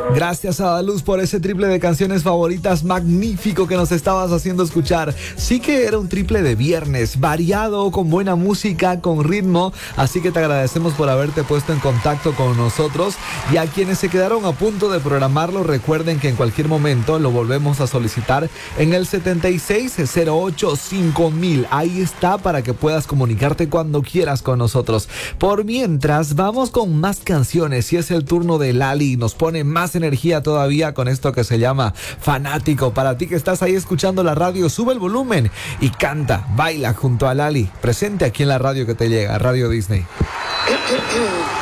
Gracias a Luz por ese triple de canciones favoritas magnífico que nos estabas haciendo escuchar. Sí que era un triple de viernes, variado, con buena música, con ritmo, así que te agradecemos por haberte puesto en contacto con nosotros. Y a quienes se quedaron a punto de programarlo, recuerden que en cualquier momento lo volvemos a solicitar en el 76085000. Ahí está para que puedas comunicarte cuando quieras con nosotros. Por mientras, vamos con más canciones y es el turno de Lali. Nos pone más energía todavía con esto que se llama Fanático. Para ti que estás ahí escuchando la radio, sube el volumen y canta, baila junto a Lali, presente aquí en la radio que te llega, Radio Disney.